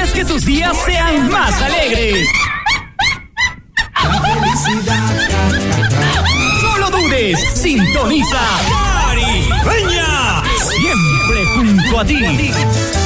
¿Quieres que tus días sean más alegres? No lo dudes, sintoniza Caribeña, siempre junto a ti.